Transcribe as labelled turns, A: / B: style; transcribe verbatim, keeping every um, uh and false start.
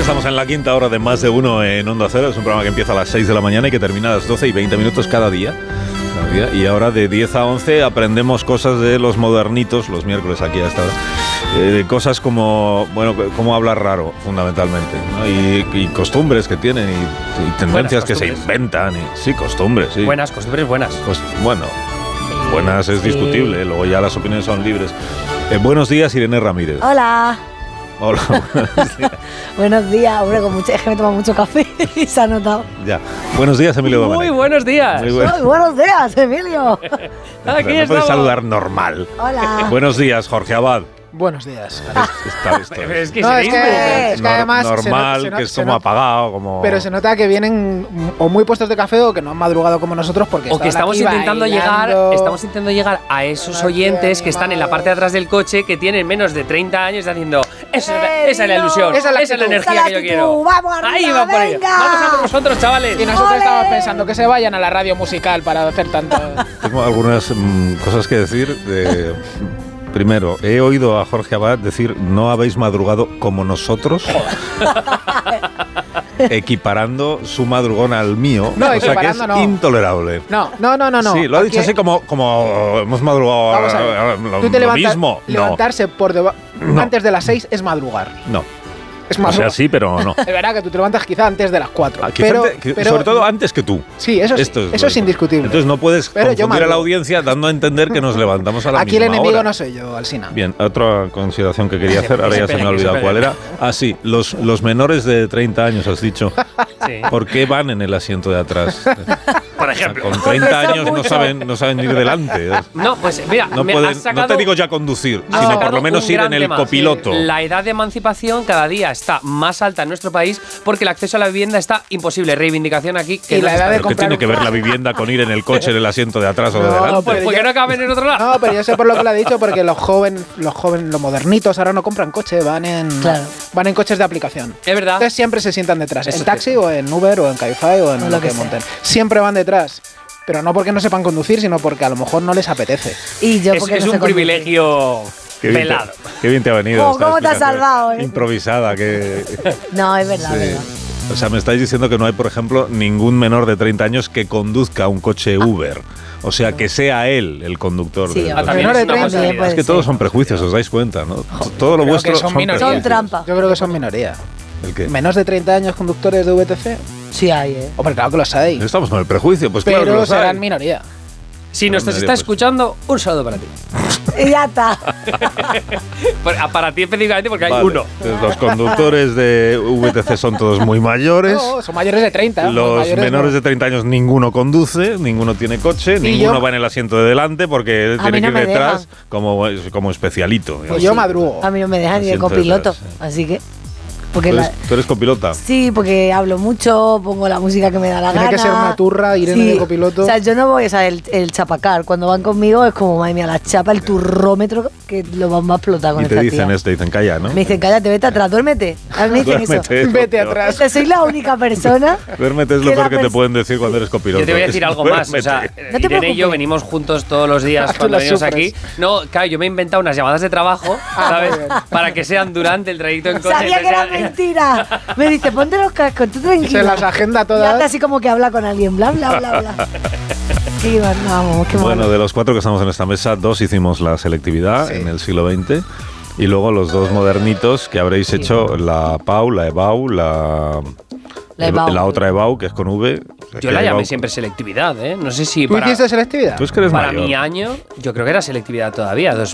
A: Estamos en la quinta hora de Más de Uno en Onda Cero. Es un programa que empieza a las seis de la mañana y que termina a las doce y veinte minutos cada día. Cada día. Y ahora de diez a once aprendemos cosas de los modernitos, los miércoles aquí a esta hora. Eh, cosas como, bueno, cómo hablar raro, fundamentalmente, ¿no? y, y costumbres que tienen y, y tendencias que se inventan. Y, sí, costumbres, sí.
B: Buenas, costumbres buenas.
A: Pues, bueno, buenas es discutible, luego ya las opiniones son libres. Eh, buenos días, Irene Ramírez.
C: Hola.
A: Hola, buenos días.
C: Buenos días, hombre, con mucho, es que me he tomado mucho café y se ha notado.
A: Ya. Buenos días, Emilio Domenech.
B: Muy buenos días.
A: Muy buen...
C: Muy buenos días, Emilio.
B: Aquí
A: no
B: estamos.
A: puedes saludar normal.
C: Hola.
A: Buenos días, Jorge Abad.
D: Buenos días.
A: Está, está,
B: Pero es que,
D: No,
B: seréis
D: es que-
B: muy-
D: es que además se
A: normal,
D: nota- se nota-
A: que es
D: se
A: como
D: nota-
A: apagado, como...
D: Pero se nota que vienen o muy puestos de café o que no han madrugado como nosotros porque
B: O que
D: estaban
B: estamos
D: aquí
B: intentando
D: bailando.
B: llegar, estamos intentando llegar a esos
D: Aquí
B: oyentes que están en la parte de atrás del coche que tienen menos de treinta años y están diciendo, esa,
C: ¡Eh,
B: esa es la
C: Dino!
B: ilusión,
D: Esa es la
B: esa es la
D: actitud,
B: energía
C: esa es
B: que
C: la
B: yo quiero.
C: actitud, vamos arriba,
B: Ahí va por ello.
C: venga.
B: Vamos a por vosotros, chavales.
D: Y nosotros
C: ¡Ole!
D: estábamos pensando que se vayan a la radio musical para hacer tanto.
A: Tengo algunas mm, cosas que decir. De... Primero, he oído a Jorge Abad decir, no habéis madrugado como nosotros, equiparando su madrugón al mío,
D: No,
A: o sea que es
D: equiparando no.
A: intolerable.
D: No, no, no, no, no.
A: Sí, lo ha dicho
D: Aquí-
A: así como, como hemos madrugado
D: Vamos a ver.
A: eh, lo,
D: Tú te
A: lo
D: levantas,
A: mismo. No,
D: levantarse por deba-
A: No.
D: antes de las seis es madrugar.
A: no.
D: Es
A: O
D: madrugar.
A: sea, sí, pero no.
D: Es verdad que tú te levantas quizá antes de las cuatro.
A: Ah, quizá
D: pero,
A: ante- que-
D: pero-
A: sobre todo antes que tú.
D: Sí, eso, sí,
A: Esto es
D: eso
A: lo
D: es
A: que-
D: indiscutible.
A: Entonces no puedes
D: Pero yo
A: confundir a la
D: madrugo.
A: audiencia dando a entender que nos levantamos a la
D: Aquí el
A: misma
D: enemigo
A: hora.
D: no soy yo, Alsina.
A: Bien, otra consideración que quería hacer, ahora ya se me ha
B: Espera,
A: olvidado
B: espera.
A: cuál era. Ah, sí, los, los menores de treinta años, has dicho.
B: Sí.
A: ¿Por qué van en el asiento de atrás?
B: Por
A: O sea,
B: ejemplo.
A: con treinta
C: Porque son
A: años no
C: muchos.
A: saben, no saben ir delante.
B: No, pues mira,
A: No,
B: me
A: pueden-
B: has sacado,
A: no te digo ya conducir,
B: has
A: sino por
B: sacado
A: lo menos
B: un
A: ir
B: gran
A: en el
B: tema.
A: copiloto.
B: La edad de emancipación cada día está más alta en nuestro país porque el acceso a la vivienda está imposible. Reivindicación aquí. Que
D: Y
B: no
D: la
B: se
D: edad
B: está
D: de
A: ¿Pero qué
D: comprar
A: tiene
D: un-
A: que ver la vivienda con ir en el coche en el asiento de atrás o de
D: No,
A: delante?
B: Pues
D: Pero
B: porque
D: ya-
B: no caben en otro lado.
D: No, pero yo sé por lo que lo ha dicho, porque los jóvenes, los jóvenes, los modernitos ahora no compran coche, van en
C: Claro.
D: van en coches de aplicación.
B: Es verdad.
D: Entonces siempre se sientan detrás,
B: Eso
D: en
B: es
D: taxi
B: cierto.
D: o en Uber o en Cabify o en
C: O
D: lo,
C: lo
D: que,
C: que sea.
D: monten. Siempre van detrás, pero no porque no sepan conducir, sino porque a lo mejor no les apetece.
C: Y yo
B: Es,
C: porque
B: es
C: no sé
B: un
C: conducir.
B: privilegio
A: Qué bien,
B: velado.
A: te, qué bien te ha venido.
C: Oh,
A: esta
C: ¿cómo te has
A: explicación
C: salvado, eh?
A: Improvisada, que...
C: No, es verdad,
A: Sí.
C: es verdad.
A: O sea, me estáis diciendo que no hay, por ejemplo, ningún menor de treinta años que conduzca un coche Uber. O sea, que sea él el conductor.
C: Sí,
A: del
C: ah,
A: coche.
B: también
D: Menor
B: es
D: de
B: una
D: treinta.
B: posibilidad.
C: También puede
A: Es que
C: ser.
A: todos son prejuicios, os dais cuenta, ¿no? Todo lo
D: Creo
A: vuestro
D: que son minorías.
C: Son
A: prejuicios.
C: trampa.
D: Yo creo que son minoría.
A: ¿El qué?
D: Menos de treinta años conductores de V T C.
C: Sí hay, ¿eh?
D: Hombre, claro que los hay.
A: Estamos con el prejuicio, pues claro que
D: Pero
A: los hay.
D: serán minoría.
B: Si nos
A: Medio
B: está
A: puesto.
B: escuchando, un saludo para ti.
C: Y ya está.
B: Por- Para ti específicamente porque hay
A: Vale.
B: uno.
A: Entonces, los conductores de V T C son todos muy mayores.
D: No, son mayores de treinta. muy
A: Los
D: mayores
A: menores
D: no.
A: de treinta años ninguno conduce, ninguno tiene coche,
D: Y
A: ninguno
D: yo-
A: va en el asiento de delante porque
C: A
A: tiene
C: mí
A: que
C: no
A: ir
C: me
A: detrás
C: dejan.
A: como, como especialito.
D: Pues yo madrugo.
C: A mí no me dejan ni de
A: Asiento
C: copiloto.
A: detrás, sí.
C: Así que. Porque
A: ¿Tú
C: la,
A: eres, tú eres copilota?
C: sí, porque hablo mucho, pongo la música que me da la
D: Tiene
C: gana.
D: que ser una turra, Irene de copiloto.
C: O sea, yo no voy, o sea, el, el chapacar. Cuando van conmigo es como, madre mía, la chapa, el turrómetro, que lo vamos a explotar con
A: Y te
C: esta
A: dicen
C: tía.
A: esto, te dicen calla, ¿no?
C: Me dicen, cállate, vete atrás, duérmete. A mí me dicen eso.
A: Duérmete, es lo
D: Vete
A: peor.
D: atrás.
C: Este, soy la única persona.
A: Duérmete es lo
C: que
A: peor
C: la
A: que te
C: pers-
A: pueden decir cuando eres copiloto.
B: Yo te voy a decir
A: Es
B: algo más. O sea,
A: duérmete.
C: No te
B: Irene y yo
C: preocupes.
B: venimos juntos todos los días
D: Tú
B: cuando
D: lo
B: venimos
D: sufres.
B: aquí. No, claro, yo me he inventado unas llamadas de trabajo,
D: Ah,
B: ¿sabes?
D: muy bien.
B: Para que sean durante el trayecto en coche.
C: Sabía que era
B: Entonces,
C: mentira. Me dice, ponte los cascos, tú tranquila.
D: Se las agenda
C: Y
D: todas.
C: anda así como que habla con alguien, bla, bla, bla, bla. Qué mal, vamos, qué
A: Bueno,
C: malo.
A: de los cuatro que estamos en esta mesa, dos hicimos la selectividad
D: Sí.
A: en el siglo veinte. Y luego los dos modernitos que habréis hecho, la Pau, la Ebau, la,
C: La Ebau.
A: la otra Ebau, que es con V.
B: yo
A: Que
B: la llamé
A: Ebau-
B: siempre selectividad, ¿eh? No sé si
D: ¿Tú
B: para,
D: hiciste selectividad?
A: Tú es que eres
B: para
A: mayor.
B: mi año, yo creo que era selectividad todavía. Dos,